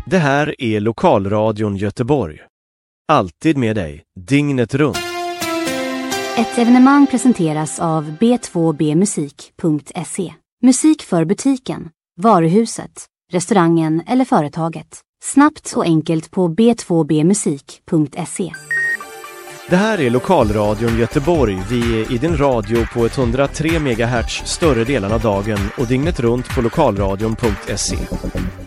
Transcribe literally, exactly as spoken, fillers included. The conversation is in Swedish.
Det här är Lokalradion Göteborg. Alltid med dig, dygnet runt. Ett evenemang presenteras av b två b musik punkt se. Musik för butiken, varuhuset, restaurangen eller företaget. Snabbt och enkelt på b två b musik punkt se. Det här är Lokalradion Göteborg. Vi är i din radio på etthundratre megahertz större delen av dagen och dygnet runt på lokalradion punkt se.